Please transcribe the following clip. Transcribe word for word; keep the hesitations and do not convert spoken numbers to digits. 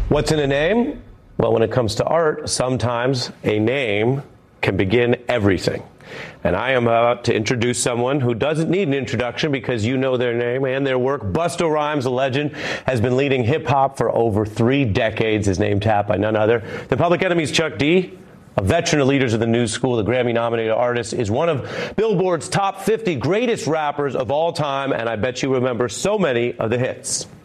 What's in a name? Well, when it comes to art, sometimes a name can begin everything. And I am about to introduce someone who doesn't need an introduction because you know their name and their work. Busta Rhymes, a legend, has been leading hip-hop for over three decades. His name tapped by none other than Public Enemy's Chuck D, a veteran of Leaders of the New School, the Grammy-nominated artist, is one of Billboard's top fifty greatest rappers of all time, and I bet you remember so many of the hits.